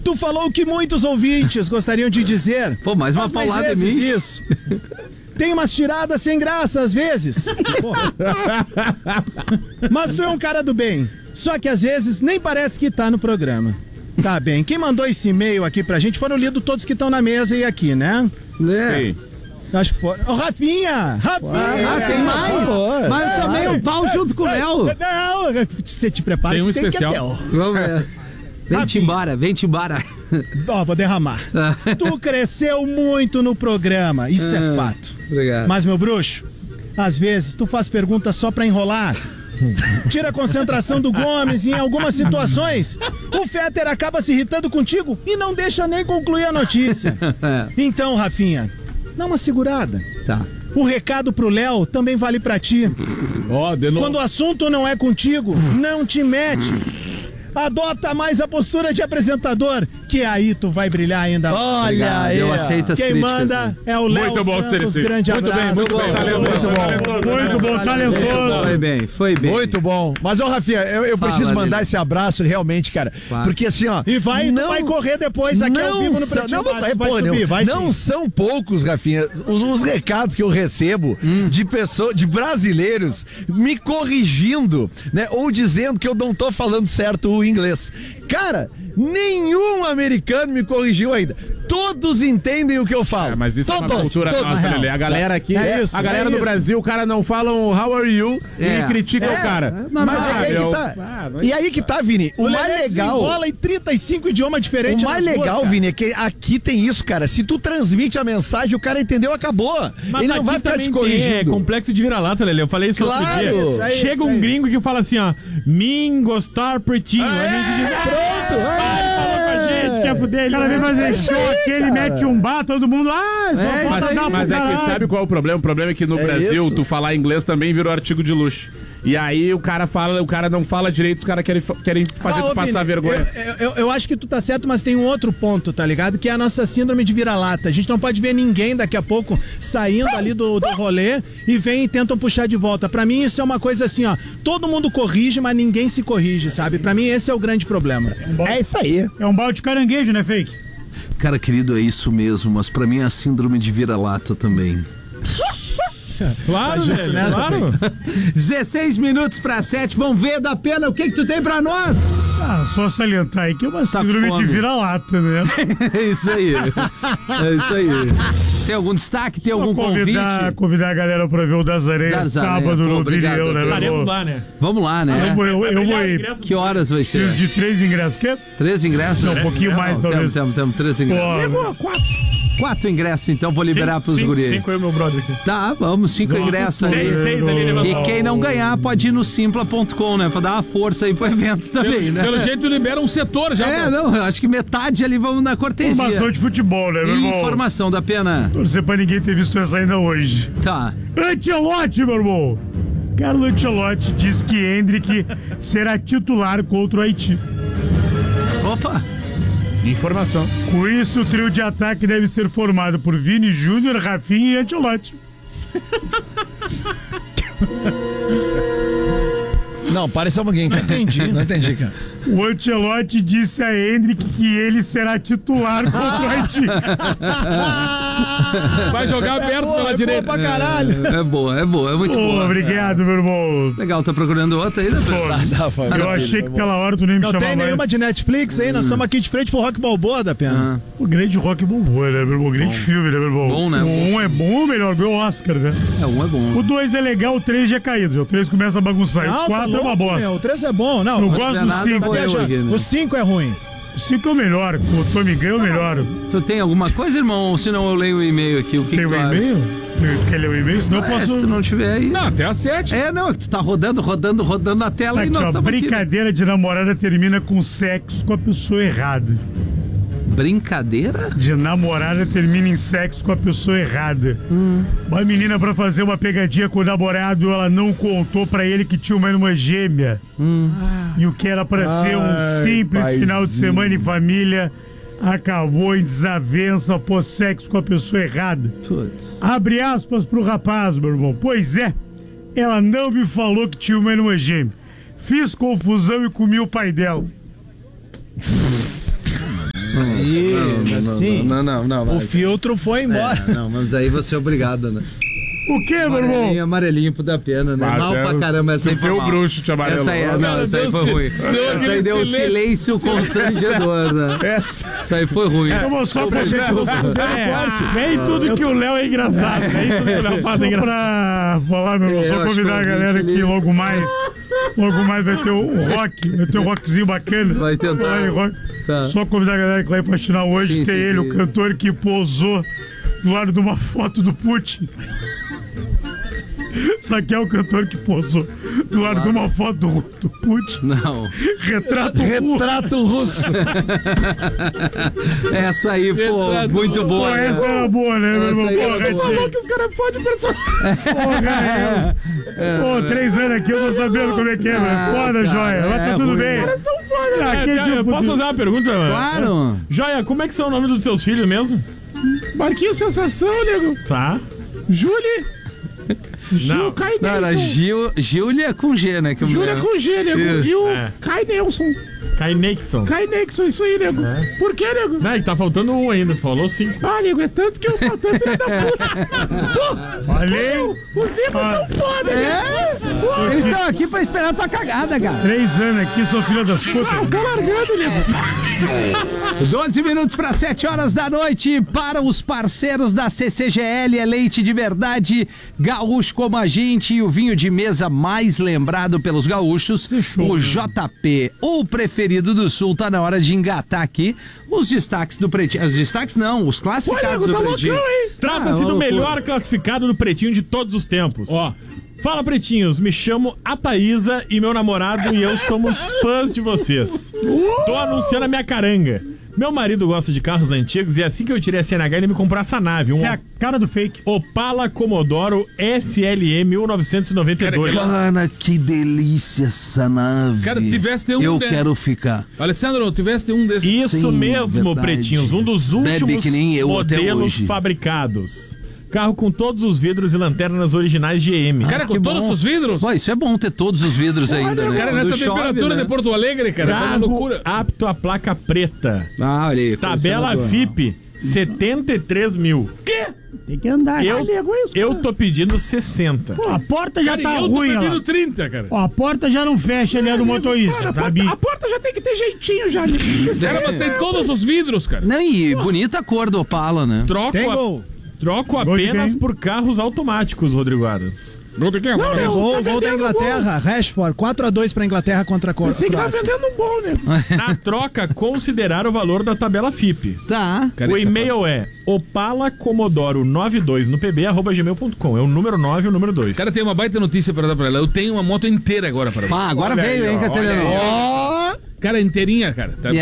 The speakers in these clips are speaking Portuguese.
Tu falou o que muitos ouvintes gostariam de dizer. Pô, mais uma paulada em mim. Isso. Tem umas tiradas sem graça às vezes. Mas tu é um cara do bem. Só que às vezes nem parece que tá no programa. Tá bem. Quem mandou esse e-mail aqui pra gente foram lidos todos que estão na mesa e aqui, né? Sim. Acho que foi. Ô, Rafinha! Tem mais? Mas também um pau junto com o Léo. Não, você te prepara. Tem um que tem especial. que é Vamos ver. Vem-te embora. Ó, vou derramar. Tu cresceu muito no programa, isso é fato. Obrigado. Mas, meu bruxo, às vezes tu faz perguntas só pra enrolar. Tira a concentração do Gomes e em algumas situações o Fetter acaba se irritando contigo e não deixa nem concluir a notícia. Então, Rafinha, dá uma segurada. Tá. O recado pro Léo também vale pra ti. Ó, de novo. Quando o assunto não é contigo, não te mete. Adota mais a postura de apresentador, que aí tu vai brilhar ainda. Olha aí. Eu aceito as Quem críticas. manda é o Léo Muito bom, Santos. Cerici. Grande Muito abraço. bem, muito bem. Muito bom, talentoso. Foi bem. Muito bom. Mas, ô, Rafinha, eu preciso mandar Lili. esse abraço realmente, cara. Claro. Porque assim, ó. E vai correr depois aqui ao vivo no Pretinho Básico. Vai subir, vai não sim. são poucos, Rafinha, os recados que eu recebo de pessoas, de brasileiros me corrigindo, né? Ou dizendo que eu não tô falando certo o inglês. Cara, nenhum americano me corrigiu ainda. Todos entendem o que eu falo. Mas isso todos, é uma cultura nossa, Lelê. A galera aqui, isso, a galera é do isso. Brasil, o cara não fala um how are you e critica o cara. Mas é que tá. E aí que tá, Vini. O mais legal. Rola em 35 idiomas diferentes. O mais legal, Vini, é que aqui tem isso, cara. Se tu transmite a mensagem, o cara entendeu, acabou. Mas ele não vai ficar te corrigindo. É complexo de vira-lata, Lelê. Eu falei isso outro Claro. dia. Isso, Chega um gringo que fala assim, ó. Mim gostar pretinho. A gente diz, Pronto. falou com a gente, quer fuder ele. O cara vem fazer show aqui, ele mete um bar, todo mundo. Mas é que sabe qual é o problema? O problema é que no Brasil, isso. tu falar inglês também virou artigo de luxo. E aí o cara não fala direito, os caras querem fazer tu passar Vini, vergonha. Eu acho que tu tá certo, mas tem um outro ponto, tá ligado? Que é a nossa síndrome de vira-lata. A gente não pode ver ninguém daqui a pouco saindo ali do rolê e vem e tentam puxar de volta. Pra mim isso é uma coisa assim, ó. Todo mundo corrige, mas ninguém se corrige, sabe? Pra mim esse é o grande problema. É isso aí. É um balde de caranguejo, né, Fake? Cara, querido, é isso mesmo, mas pra mim é a síndrome de vira-lata também. Claro, junto velho, nessa, claro. 16 minutos pra 7, vamos ver da pena o que tu tem pra nós? Só salientar aí que é uma síndrome fome. de vira-lata, né? É isso aí. Tem algum destaque? Tem algum convite? Convidar a galera pra ver o das Areias sábado no obrigado, Vinil, né? Estaremos lá, né? Vamos lá, né? Eu vou ir. Que horas vai ser? De 3 ingressos. Quê? 3 ingressos? Não, um pouquinho mais, talvez. Temos 3 ingressos. 4 ingressos, então vou liberar pros guris. 5 eu e meu brother aqui. Tá, vamos, 5 ingressos aí. 6 ali, né? E quem não ganhar pode ir no simpla.com, né? Pra dar uma força aí pro evento também, né? Pelo jeito libera um setor já. Não, eu acho que metade ali vamos na cortesia. Informação de futebol, né, meu irmão? Informação da pena. Torcer pra ninguém ter visto essa ainda hoje. Tá. Ancelotti, meu irmão. Carlo Ancelotti diz que Endrick será titular contra o Haiti. Opa! Informação. Com isso, o trio de ataque deve ser formado por Vini Júnior, Rafinha e Ancelotti. Não, para só um pouquinho. Não entendi, cara. O Ancelotti disse a Endrick que ele será titular contra o Haiti. Vai jogar aberto pela direita. Boa pra caralho. É boa, é muito boa. Obrigado, meu irmão. Legal, tá procurando outra aí, né? Eu achei que pela hora tu nem me Não chamava. tem nenhuma de Netflix aí, nós estamos aqui de frente pro Rock Balboa da pena. O grande rock bombou, né, meu irmão? Grande filme, né, meu irmão? Bom, né? O 1 é bom ou melhor? Ganhou o Oscar, né? Um é bom. O 2 é legal, o 3 já é caído. O 3 começa a bagunçar. Não, O 4 é uma bosta. O 3 é bom, não. Eu gosto do nada, 5. vou eu aqui, né? O 5 é ruim. O 5 é o melhor. O Tommy Gunn é o melhor. Tu tem alguma coisa, irmão? Ou senão eu leio o e-mail aqui. O que Tem que um tu acha? e-mail? Quer ler o e-mail? Senão eu Se posso... tu não tiver aí... Não, até às 7. Não, tu tá rodando na tela e Aqui, nós ó, estamos aqui. brincadeira de namorada termina com sexo com a pessoa errada. Brincadeira? De namorada termina em sexo com a pessoa errada. Uma menina, pra fazer uma pegadinha com o namorado, ela não contou pra ele que tinha uma irmã gêmea. E o que era pra ser um simples final de semana em família acabou em desavença após sexo com a pessoa errada. Putz. Abre aspas pro rapaz, meu irmão. Pois é, ela não me falou que tinha uma irmã gêmea. Fiz confusão e comi o pai dela. Assim, Não. o filtro foi embora. Não, mas aí você é obrigado, né? O que, meu irmão? Amarelinho da pena, né? Mal pra caramba, essa aí foi Deu o mal. bruxo te amarelo. Essa aí foi ruim. Essa aí deu um silêncio constrangedor, né? Isso aí foi ruim. Vamos só pra gente não se fuder forte. Nem tudo que o Léo é engraçado. Nem tudo que o Léo faz é engraçado. Pra falar, meu irmão, só convidar a galera que logo mais vai ter o rock. Vai ter um rockzinho bacana. Vai tentar. Tá. Só convidar a galera que vai faxinar hoje. Sim, tem ele, o cantor que posou do lado de uma foto do Putin. Isso aqui é o cantor que posou do lado de uma foto do Putin. Não. Retrato russo. Essa aí, pô, muito boa. Pô, né? essa era boa, né, meu irmão? Essa aí Pô, era boa. falou que os caras fodem o personagem. Pô, 3 anos aqui, eu tô sabendo como é que é, velho. Foda, Joia. Mas tá tudo bem. Os caras são foda, Posso fazer uma pergunta? Claro. Joia, como é que são o nome dos teus filhos mesmo? Marquinhos Sensação, nego. Tá. Júlia. Não. Kai Não, era Nelson. Júlia com G, né? Que Júlia com G, nego. E o Kai Nelson. Kai Nixon. Kai Nelson, isso aí, nego. Por que, nego? Não, e tá faltando um ainda, falou 5. Ah, nego, é tanto que eu faltei filho da puta. Falei. Os negros são foda, nego. Eles estão aqui pra esperar a tua cagada, cara. 3 anos aqui, sou filha das putas. Tô largando, nego. 12 minutos para 7 horas da noite. Para os parceiros da CCGL, é leite de verdade, gaúcho como a gente e o vinho de mesa mais lembrado pelos gaúchos, o JP, o preferido do Sul. Tá na hora de engatar aqui os destaques do Pretinho. Os destaques não, os classificados do Pretinho. Trata-se do melhor classificado do Pretinho de todos os tempos. Ó. Fala, pretinhos, me chamo Ataísa e meu namorado e eu somos fãs de vocês. Tô anunciando a minha caranga. Meu marido gosta de carros antigos e assim que eu tirei a CNH ele me comprou essa nave. Você é a cara do fake. Opala Commodoro SLE 1992. Cara, que delícia essa nave. Cara, tiveste um, eu né? quero ficar. Alessandro, tiveste um desses. Isso Sim, mesmo, verdade. pretinhos. Um dos últimos que nem eu até modelos hoje. fabricados. Carro com todos os vidros e lanternas originais GM. Cara, com que todos bom. os vidros? Pô, isso é bom ter todos os vidros ainda, né? Cara, Quando nessa chove, temperatura né? de Porto Alegre, cara, tá uma Carro loucura. apto a placa preta. Ah, olha aí. Tabela colecionador. FIP, 73 mil. Tem que andar. Eu tô pedindo 60. Pô, a porta já Cara, tá eu tô ruim, pedindo ó. 30, cara. Ó, a porta já não fecha ali, é do motorista, tá, Bi? A porta já tem que ter jeitinho já, nego. Cara, mas tem todos os vidros, cara. Não, e bonita a cor do Opala, né? Tem gol. Troco Gol de apenas quem? por carros automáticos, Rodrigo Adams. Não, Gol da Inglaterra, Rashford, 4-2 pra Inglaterra contra a Você que tá Croácia. vendendo um bom, nego. Na troca, considerar o valor da tabela FIP. Tá. O e-mail é opalacomodoro92 no pb@gmail.com. É o número 9 e o número 2. Cara, tem uma baita notícia pra dar pra ela. Eu tenho uma moto inteira agora pra ela. Ah, agora Olha veio, aí, hein, ó, Castelhano? olha aí, Ó! Cara, inteirinha, cara. Tá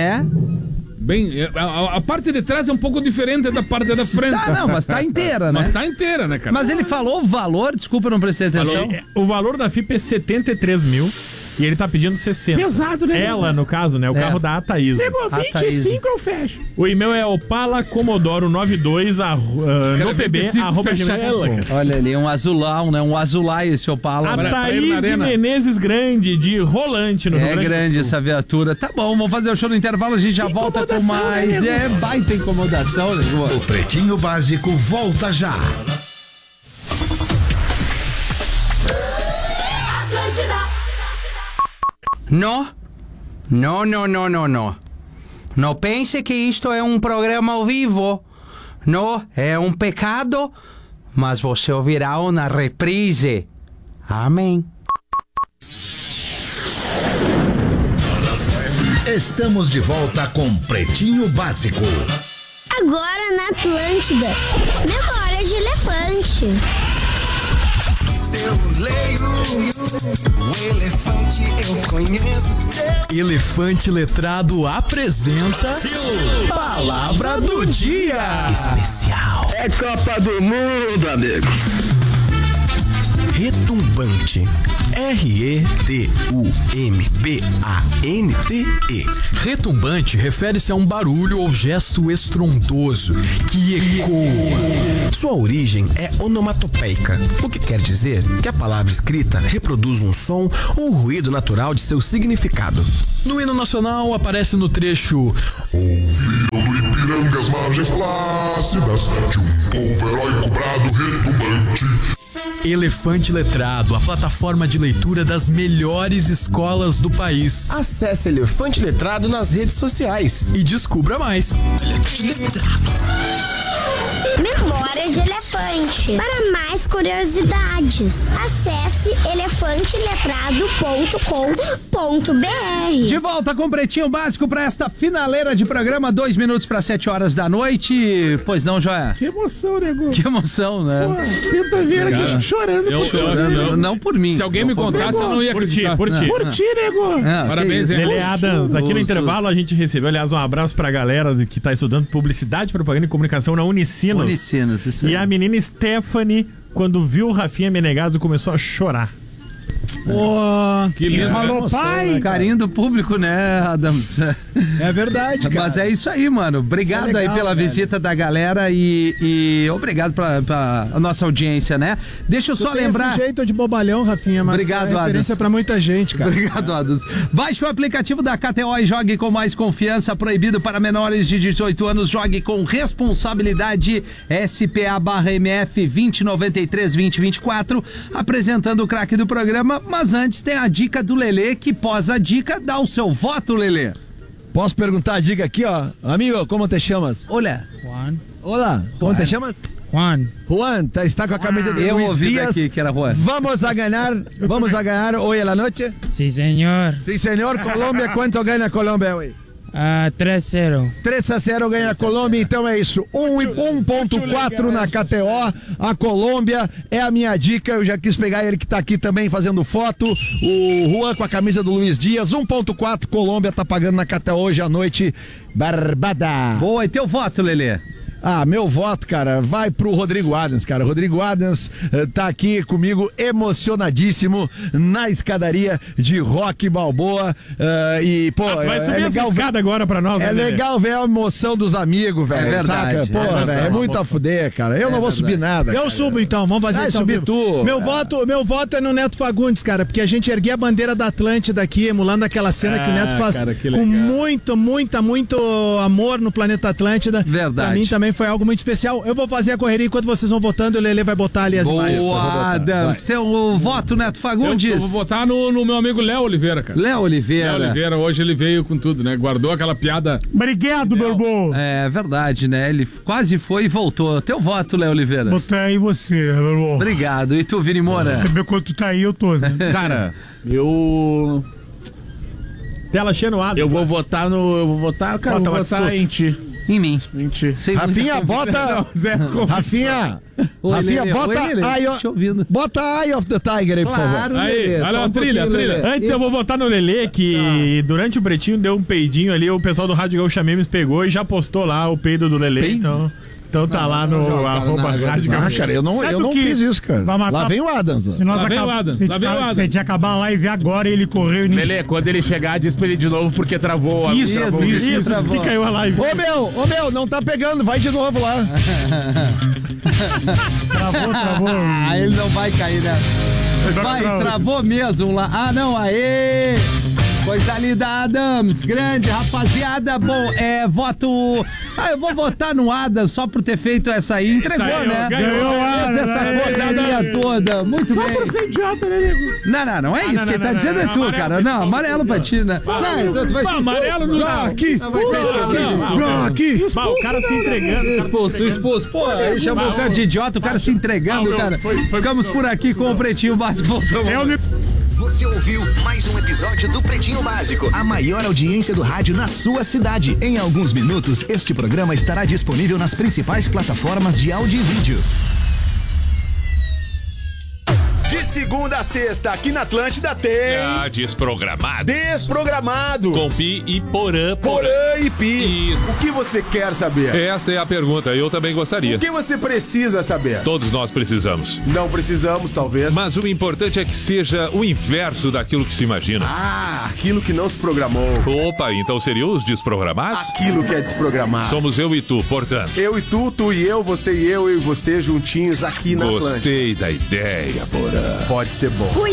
bem, a parte de trás é um pouco diferente da parte da frente. Tá, não, mas tá inteira, né? Mas tá inteira, né, cara? Mas ele falou o valor, desculpa, eu não prestei atenção. O valor da FIP é 73 mil e ele tá pedindo 60. Pesado, né? Ela, no caso, né? O carro da Ataísa. Nego, A 25 eu fecho. O e-mail é opalacomodoro92 no pb, fecha ela, cara. Olha ali, um azulão, né? Um azulai esse Opala. A né? pra ir na Thaís arena. Menezes Grande, de Rolante, no Rio É Grande do grande Sul. essa viatura. Tá bom, vamos fazer o show no intervalo, a gente já volta com incomodação, mais. né, É baita incomodação, né? O Pretinho Básico volta já. No. Não pense que isto é um programa ao vivo. Não, é um pecado, mas você ouvirá na reprise. Amém. Estamos de volta com Pretinho Básico. Agora na Atlântida. Memória de elefante. Eu leio o elefante, eu conheço seu. Elefante Letrado apresenta Palavra do Dia. Especial. É Copa do Mundo, amigo. Retumbante. R-E-T-U-M-B-A-N-T-E. Retumbante refere-se a um barulho ou gesto estrondoso que ecoa. Sua origem é onomatopeica, o que quer dizer que a palavra escrita reproduz um som ou ruído natural de seu significado. No hino nacional aparece no trecho Ouviram mensagens plácidas de um povo heróico brado retumbante. Elefante Letrado, a plataforma de leitura das melhores escolas do país. Acesse Elefante Letrado nas redes sociais e descubra mais. Elefante Letrado. Memória de Elefante. Para mais curiosidades, acesse elefanteletrado.com.br. De volta com o Pretinho Básico para esta finaleira de programa, 2 minutos para 7 horas da noite. Pois não, Joia? Que emoção, nego. Que emoção, né? Pô, Pinta Vieira aqui chorando. Não por mim. Se alguém me contasse, eu não ia acreditar. Por ti, nego. Parabéns, Lelê Adams. Aqui no intervalo a gente recebeu, aliás, um abraço pra galera que tá estudando publicidade, propaganda e comunicação na Unicinos. Isso aí. E a menina Stephanie, quando viu o Rafinha Menegaso, começou a chorar. Pô, que lindo. Falou, pai. Carinho do público, né, Adams? É verdade, cara. Mas é isso aí, mano. Obrigado legal, aí pela visita da galera e obrigado pra nossa audiência, né? Deixa eu só lembrar. Esse jeito de bobalhão, Rafinha, mas obrigado, é referência Adams. pra muita gente, cara. Obrigado, Adams. Baixe o aplicativo da KTO e jogue com mais confiança. Proibido para menores de 18 anos. Jogue com responsabilidade. SPA/MF 2093-2024. Apresentando o craque do programa. Mas antes tem a dica do Lelê, que pós a dica, dá o seu voto, Lelê. Posso perguntar a dica aqui, ó? Amigo, como te chamas? Olha. Juan. Olá, como te chamas? Juan. Juan, está com a camisa de Eu Luis ouvi Dias. daqui que era Juan. Vamos a ganhar hoje a la noche? Sí, señor. Sí, senhor. Colômbia, quanto ganha a Colômbia hoje? 3-0. 3-0 ganha a Colômbia, então é isso. 1.4 na KTO. A Colômbia é a minha dica. Eu já quis pegar ele que tá aqui também fazendo foto. O Juan com a camisa do Luis Dias. 1.4, Colômbia tá pagando na KTO hoje à noite. Barbada. Boa, e teu voto, Lelê? Ah, meu voto, cara, vai pro Rodrigo Adams, cara. Rodrigo Adams tá aqui comigo emocionadíssimo na escadaria de Rock Balboa. E, pô, vai subir legal essa escada agora pra nós, É legal ver a emoção dos amigos, velho. É verdade, saca? Pô, velho, é muito a fuder, cara. Eu não vou subir nada. Eu subo então, vamos fazer isso. Subir tu. Meu voto é no Neto Fagundes, cara, porque a gente ergueu a bandeira da Atlântida aqui, emulando aquela cena que o Neto faz cara, com muito amor no planeta Atlântida. Verdade. Pra mim também foi algo muito especial. Eu vou fazer a correria enquanto vocês vão votando e o Lelê vai botar ali as imagens. Boa, Adams. Teu voto, Neto Fagundes? Eu vou votar no meu amigo Léo Oliveira, cara. Léo Oliveira, hoje ele veio com tudo, né? Guardou aquela piada. Obrigado, meu irmão. É verdade, né? Ele quase foi e voltou. Teu voto, Léo Oliveira. Botar aí você, meu irmão. Obrigado. E tu, Vini Moura? Quando tu tá aí, eu tô, né? Cara, eu... Tela cheia no ar. Eu vou votar, cara, eu vou votar em ti. Em mim. Rafinha, bota. Rafinha, Lelê, bota Lelê, bota Eye of the Tiger aí, por favor. Claro, Aí, Lelê, olha só a trilha. Antes eu vou votar no Lelê, que durante o Pretinho deu um peidinho ali, o pessoal do Rádio Gaúcha Memes pegou e já postou lá o peido do Lelê, então tá lá no Rádio Gaúcha. Cara, eu não fiz isso, cara. Lá vem o Adams. Se nós se a gente acabar a live agora e ele correu... Lelê, quando ele chegar, diz pra ele de novo, porque travou a... Isso, que caiu a live. Ô meu, não tá pegando, vai de novo lá. Travou. Ah, ele não vai cair, né? Vai, travou mesmo lá. Ah, não, aê! Coisa linda, Adams, grande, rapaziada. Bom, voto... eu vou votar no Adams só por ter feito essa aí. Entregou, né? Ganhou, essa porcaria toda. Muito bem. Só por ser idiota, né, nego? Não é isso. Quem tá dizendo é tu, cara. Não, amarelo pra ti, né? Não, tu vai ser amarelo no... Aqui. O cara se entregando. Expulso. Pô, aí chamou o cara de idiota, o cara se entregando, cara. Ficamos por aqui com o Pretinho Básico. Voltamos. Você ouviu mais um episódio do Pretinho Básico, a maior audiência do rádio na sua cidade. Em alguns minutos, este programa estará disponível nas principais plataformas de áudio e vídeo. De segunda a sexta, aqui na Atlântida tem... Desprogramado. Com Pi e Porã. Porã e Pi. Isso. O que você quer saber? Esta é a pergunta, eu também gostaria. O que você precisa saber? Todos nós precisamos. Não precisamos, talvez. Mas o importante é que seja o inverso daquilo que se imagina. Aquilo que não se programou. Opa, então seriam os desprogramados? Aquilo que é desprogramado. Somos eu e tu, portanto. Eu e tu, tu e eu, você e eu e você juntinhos aqui na Atlântida. Gostei da ideia, Porã. Pode ser bom. Fui.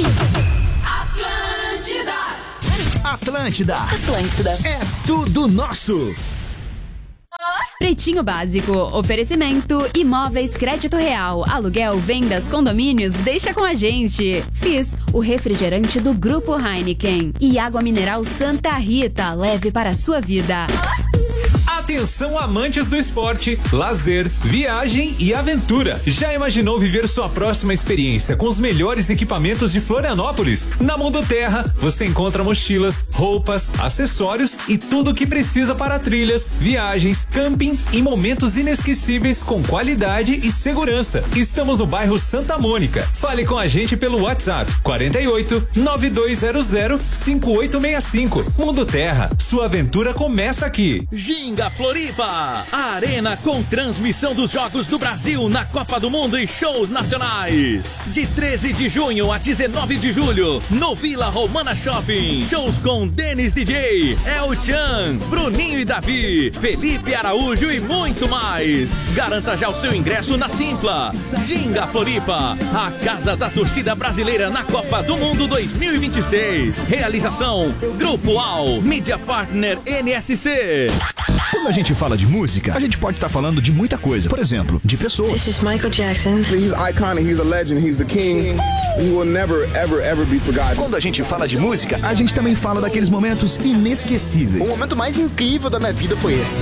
Atlântida é tudo nosso. Pretinho Básico, oferecimento, Imóveis Crédito Real, aluguel, vendas, condomínios, deixa com a gente. Fiz, o refrigerante do Grupo Heineken e água mineral Santa Rita, leve para a sua vida. Atenção amantes do esporte, lazer, viagem e aventura. Já imaginou viver sua próxima experiência com os melhores equipamentos de Florianópolis? Na Mundo Terra, você encontra mochilas, roupas, acessórios e tudo o que precisa para trilhas, viagens, camping e momentos inesquecíveis com qualidade e segurança. Estamos no bairro Santa Mônica. Fale com a gente pelo WhatsApp 48 9200 5865. Mundo Terra, sua aventura começa aqui. Ginga Floripa, a arena com transmissão dos Jogos do Brasil na Copa do Mundo e shows nacionais. De 13 de junho a 19 de julho, no Vila Romana Shopping. Shows com Denis DJ, El Chan, Bruninho e Davi, Felipe Araújo e muito mais. Garanta já o seu ingresso na Simpla. Ginga Floripa, a casa da torcida brasileira na Copa do Mundo 2026. Realização, Grupo AL, Media Partner NSC. Quando a gente fala de música, a gente pode estar falando de muita coisa. Por exemplo, de pessoas. This is Michael Jackson. He's iconic, he's a legend, he's the king. He will never, ever, ever be forgotten. Quando a gente fala de música, a gente também fala daqueles momentos inesquecíveis. O momento mais incrível da minha vida foi esse.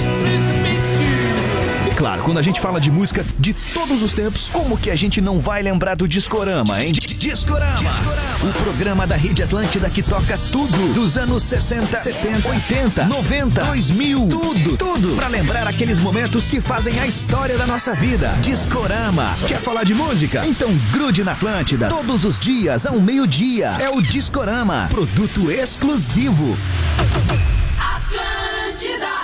E claro, quando a gente fala de música de todos os tempos, como que a gente não vai lembrar do Discorama, hein? Discorama. O programa da Rede Atlântida que toca tudo dos anos 60, 70, 80, 90, 2000, tudo pra lembrar aqueles momentos que fazem a história da nossa vida. Discorama. Quer falar de música? Então grude na Atlântida. Todos os dias ao meio-dia. É o Discorama. Produto exclusivo. Atlântida.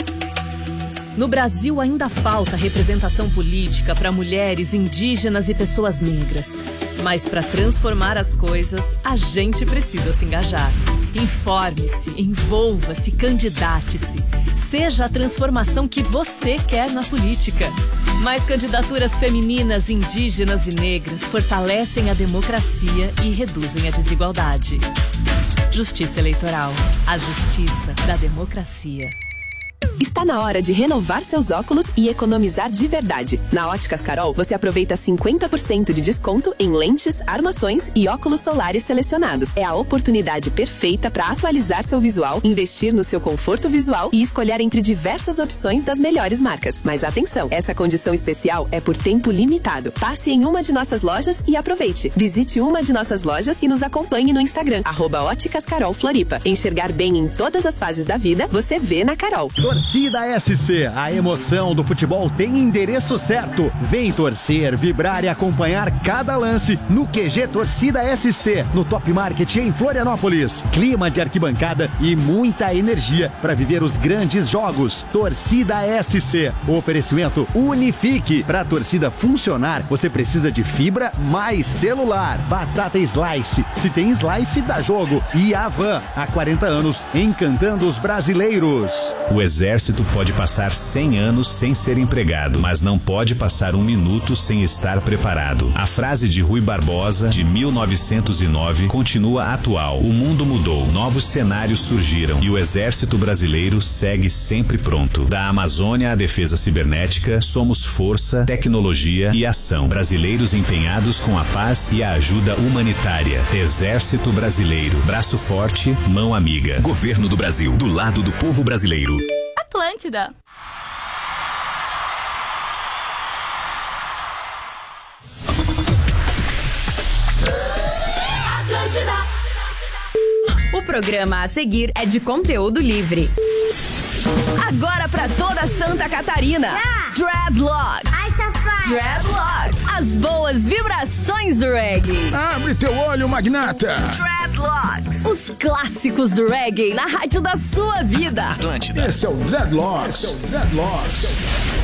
No Brasil ainda falta representação política para mulheres, indígenas e pessoas negras. Mas para transformar as coisas, a gente precisa se engajar. Informe-se, envolva-se, candidate-se. Seja a transformação que você quer na política. Mais candidaturas femininas, indígenas e negras fortalecem a democracia e reduzem a desigualdade. Justiça Eleitoral. A justiça da democracia. Está na hora de renovar seus óculos e economizar de verdade. Na Óticas Carol, você aproveita 50% de desconto em lentes, armações e óculos solares selecionados. É a oportunidade perfeita para atualizar seu visual, investir no seu conforto visual e escolher entre diversas opções das melhores marcas. Mas atenção, essa condição especial é por tempo limitado. Passe em uma de nossas lojas e aproveite. Visite uma de nossas lojas e nos acompanhe no Instagram, @Óticas Carol Floripa. Enxergar bem em todas as fases da vida, você vê na Carol. Torcida SC, a emoção do futebol tem endereço certo. Vem torcer, vibrar e acompanhar cada lance no QG Torcida SC, no Top Market em Florianópolis. Clima de arquibancada e muita energia para viver os grandes jogos. Torcida SC. Oferecimento Unifique. Para a torcida funcionar, você precisa de fibra mais celular. Batata Slice. Se tem Slice, dá jogo. E Avan, há 40 anos, encantando os brasileiros. O Exército pode passar 100 anos sem ser empregado, mas não pode passar um minuto sem estar preparado. A frase de Rui Barbosa, de 1909, continua atual. O mundo mudou, novos cenários surgiram e o Exército Brasileiro segue sempre pronto. Da Amazônia à defesa cibernética, somos força, tecnologia e ação. Brasileiros empenhados com a paz e a ajuda humanitária. Exército Brasileiro, braço forte, mão amiga. Governo do Brasil, do lado do povo brasileiro. Atlântida. Atlântida. O programa a seguir é de conteúdo livre. Agora pra toda Santa Catarina. Dreadlocks. Dreadlocks. As boas vibrações do reggae. Abre teu olho, magnata. Dreadlocks. Os clássicos do reggae na rádio da sua vida. Atlântida. Esse é o Dreadlocks.